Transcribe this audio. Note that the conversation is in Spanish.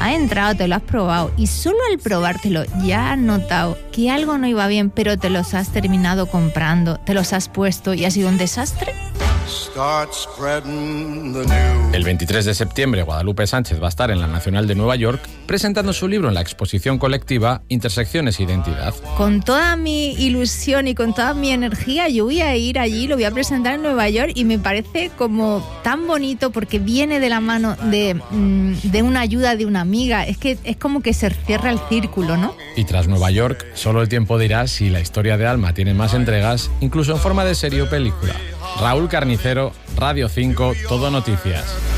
has entrado, te lo has probado y solo al probártelo ya has notado que algo no iba bien, pero te los has terminado comprando, te los has puesto y ha sido un desastre. El 23 de septiembre, Guadalupe Sánchez va a estar en la Nacional de Nueva York presentando su libro en la exposición colectiva Intersecciones e Identidad. Con toda mi ilusión y con toda mi energía, yo voy a ir allí, lo voy a presentar en Nueva York y me parece como tan bonito porque viene de la mano de una ayuda de una amiga. Es que es como que se cierra el círculo, ¿no? Y tras Nueva York, solo el tiempo dirá si la historia de Alma tiene más entregas, incluso en forma de serie o película. Raúl Carnicero, Radio 5, Todo Noticias.